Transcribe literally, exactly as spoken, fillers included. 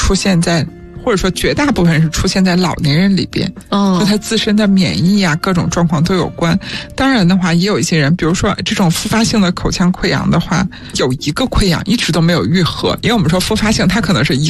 出现在，或者说绝大部分是出现在老年人里边， 哦， 和他自身的免疫啊各种状况都有关。当然的话，也有一些人，比如说这种复发性的口腔溃疡的话，有一个溃疡一直都没有愈合，因为我们说复发性它可能是一